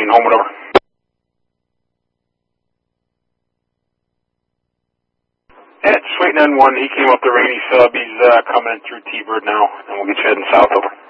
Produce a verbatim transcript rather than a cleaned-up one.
Marine, home and over. Yeah, just waiting on one. He came up the rainy sub. He's uh, coming in through T-Bird now, and we'll get you heading south over.